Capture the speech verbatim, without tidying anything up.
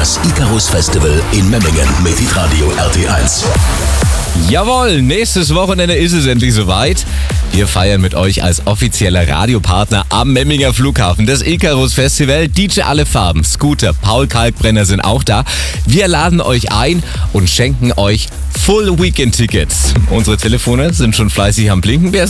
Das Icarus Festival in Memmingen mit Hitradio R T eins. Jawohl, nächstes Wochenende ist es endlich soweit. Wir feiern mit euch als offizieller Radiopartner am Memminger Flughafen das Icarus Festival. D J Alle Farben, Scooter, Paul Kalkbrenner sind auch da. Wir laden euch ein und schenken euch Full Weekend Tickets. Unsere Telefone sind schon fleißig am Blinken. Wer